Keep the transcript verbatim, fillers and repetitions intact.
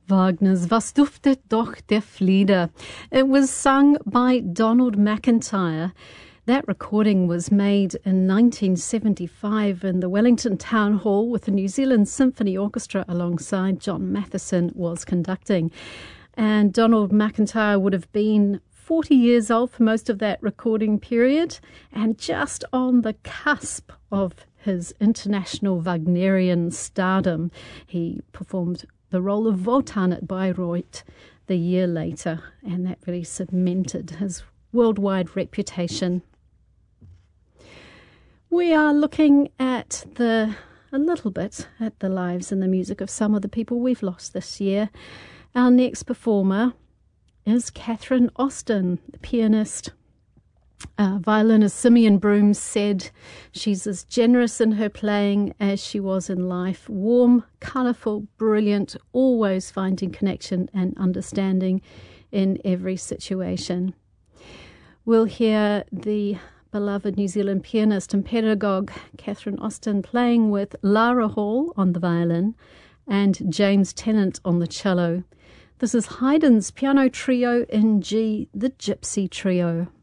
Wagner's Was duftet doch der Flieder. It was sung by Donald McIntyre. That recording was made in nineteen seventy-five in the Wellington Town Hall with the New Zealand Symphony Orchestra alongside John Matheson was conducting. And Donald McIntyre would have been forty years old for most of that recording period and just on the cusp of his international Wagnerian stardom. He performed the role of Wotan at Bayreuth the year later, and that really cemented his worldwide reputation. We are looking at the a little bit at the lives and the music of some of the people we've lost this year. Our next performer is Catherine Austin, the pianist. Uh, violinist Simeon Broom said she's as generous in her playing as she was in life. Warm, colourful, brilliant, always finding connection and understanding in every situation. We'll hear the beloved New Zealand pianist and pedagogue Catherine Austin playing with Lara Hall on the violin and James Tennant on the cello. This is Haydn's piano trio in G, the Gypsy Trio.